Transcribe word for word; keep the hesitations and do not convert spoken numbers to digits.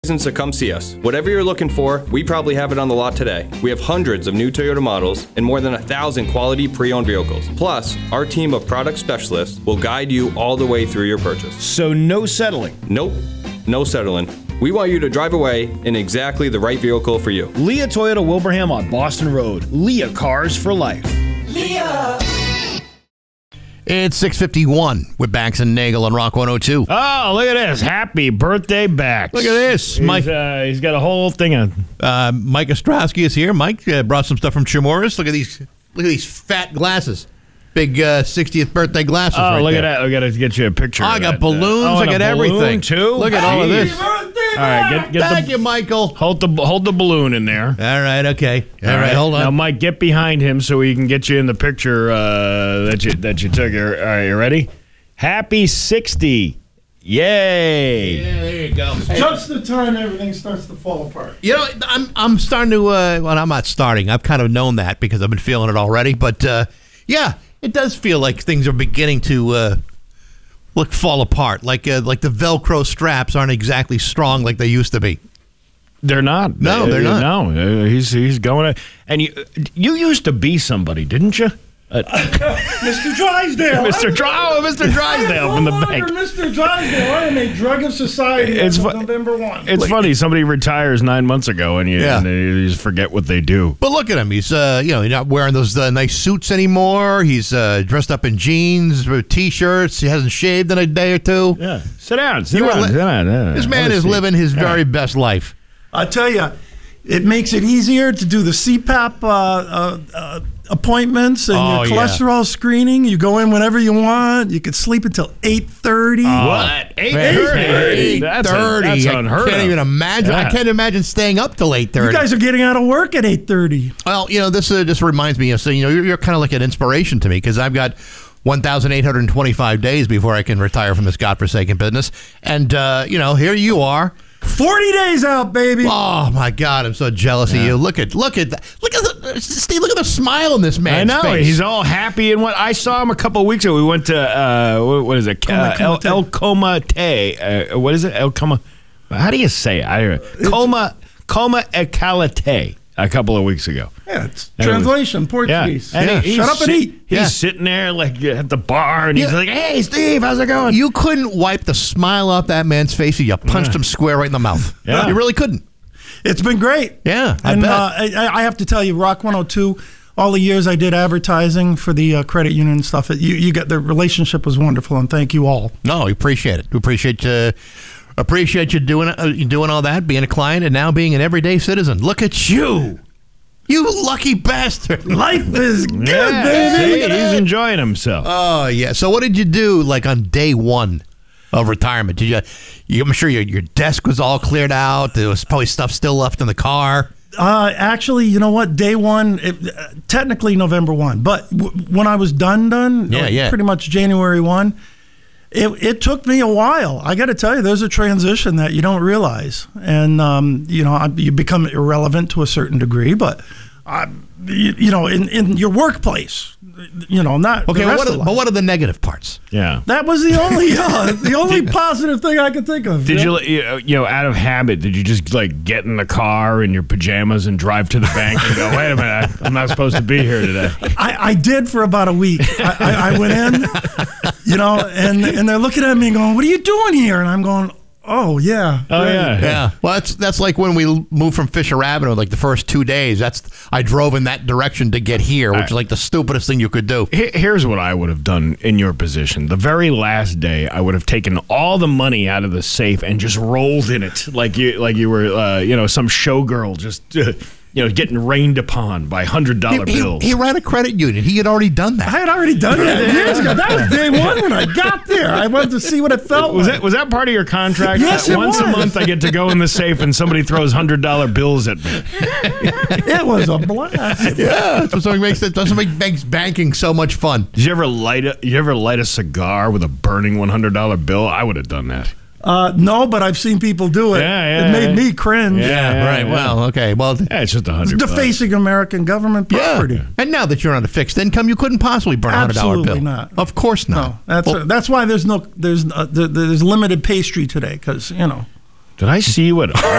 So come see us. Whatever you're looking for, we probably have it on the lot today. We have hundreds of new Toyota models and more than a thousand quality pre-owned vehicles. Plus, our team of product specialists will guide you all the way through your purchase. So no settling? Nope, no settling. We want you to drive away in exactly the right vehicle for you. Leah Toyota Wilbraham on Boston Road. Leah Cars for Life. Leah! It's six fifty-one with Bax and Nagel on Rock one oh two. Oh, look at this. Happy birthday, Bax. Look at this. He's, Mike, uh, he's got a whole thing of... uh, Mike Ostrowski is here. Mike uh, brought some stuff from Chemours. Look at these Look at these fat glasses. Big uh, sixtieth birthday glasses Oh, right look there. at that. I got to get you a picture Oh, I of got that. balloons. Uh, oh, I and got a balloon, everything. too? Look at all of this. All right, get, get Thank the, you, Michael. Hold the, hold the balloon in there. All right, okay. All, all right, right, hold on. Now, Mike, get behind him so he can get you in the picture uh, that you that you took. All right, you ready? Happy sixty. Yay. Yeah, there you go. Just the time everything starts to fall apart. You know, I'm I'm starting to, uh, well, I'm not starting. I've kind of known that because I've been feeling it already. But, uh, yeah, it does feel like things are beginning to uh, look fall apart. Like uh, like the Velcro straps aren't exactly strong like they used to be. They're not. No, they're not. No, uh, he's he's going to. And you you used to be somebody, didn't you? Uh, Mister Drysdale. Mister Dry, oh, Mister Drysdale from the bank. Mister Drysdale. I am a drug of society It's as fu- of November first. It's funny. Somebody retires nine months ago, and you, Yeah. and you just forget what they do. But look at him. He's, uh, you know, he's not wearing those uh, nice suits anymore. He's uh, dressed up in jeans, with T-shirts. He hasn't shaved in a day or two. Yeah. Sit down. Sit You down. were li- sit down. Yeah. This man Have a is seat. living his Yeah. very best life. I tell you, it makes it easier to do the C PAP uh, uh, uh, appointments and Oh, your yeah. cholesterol screening. You go in whenever you want. You could sleep until eight thirty. What? eight eight thirty. That's, un- thirty. that's I unheard can't of. even imagine. I Yeah. can't imagine staying up till eight thirty. You guys are getting out of work at eight thirty. Well, you know, this uh, just reminds me of, so, you know, you're, you're kind of like an inspiration to me because I've got one thousand eight hundred twenty-five days before I can retire from this godforsaken business. And, uh, you know, here you are. forty days out, baby. Oh, my God. I'm so jealous of you. Look at, look at that. Look at the, Steve, look at the smile on this I man's know. face. He's all happy. And what I saw him a couple of weeks ago. We went to, uh, what, what is it? Uh, El, Comate. El Comate. Uh, what is it? El Coma. How do you say it? I don't know. Coma, Coma Ecalate a couple of weeks ago. Yeah, it's And it was- translation, Yeah. Portuguese. And Yeah. he- he's Shut up and sit- eat. He's Yeah. sitting there like at the bar and he's Yeah. like, hey, Steve, how's it going? You couldn't wipe the smile off that man's face if you punched him square right in the mouth. Yeah. You really couldn't. It's been great. Yeah, I and bet. uh, I, I have to tell you, Rock one oh two, all the years I did advertising for the uh, credit union and stuff, it, you, you got the relationship was wonderful, and thank you all. No, we appreciate it. We appreciate you. Appreciate you doing uh, you doing all that, being a client, and now being an everyday citizen. Look at you, you lucky bastard. Life is good, Yeah, baby. see, he's enjoying himself. Oh yeah. So what did you do like on day one of retirement? Did you? you I'm sure your your desk was all cleared out. There was probably stuff still left in the car. Uh, actually, you know what? Day one, it, uh, technically November first, but w- when I was done, done, Yeah, like yeah. pretty much January first, it, it took me a while. I got to tell you, there's a transition that you don't realize. And, um, you know, I, you become irrelevant to a certain degree, but, I, you, you know, in, in your workplace, you know, not Okay, the rest what of are, life. but what are the negative parts? Yeah. That was the only uh, the only positive thing I could think of. Did yeah. you, you know, out of habit, did you just like get in the car in your pajamas and drive to the bank and go, wait a minute, I'm not supposed to be here today? I, I did for about a week. I, I, I went in, you know, and and they're looking at me and going, "What are you doing here?" And I'm going, "Oh yeah, Oh, great." yeah. Yeah. Well, that's that's like when we moved from Fisher Avenue, like the first two days. That's I drove in that direction to get here, which is like the stupidest thing you could do. Here- Here's what I would have done in your position. The very last day, I would have taken all the money out of the safe and just rolled in it like you like you were, uh, you know, some showgirl just, uh, you know, getting rained upon by hundred dollar He, bills. he ran a credit union. He had already done I that. had already done that years ago. That was day one when I got there. I wanted to see what it felt was like. that was that part of your contract? Yes, That it once a was. month I get to go in the safe and somebody throws hundred dollar bills at me. It was a blast. Yeah, that's what something makes it doesn't make banks banking so much fun. Did you ever light a you ever light a cigar with a burning one hundred dollar bill? I would have done that. Uh, no, but I've seen people do it. Yeah, yeah, it made yeah. me cringe. Yeah, yeah, right. yeah. Well, okay. Well, Yeah, it's just a It's hundred. bucks. defacing American government yeah. property. And now that you're on a fixed income, you couldn't possibly burn a hundred dollar bill. Absolutely not. Of course not. No, that's Well, that's why there's no there's uh, there, there's limited pastry today because you know. Did I see you at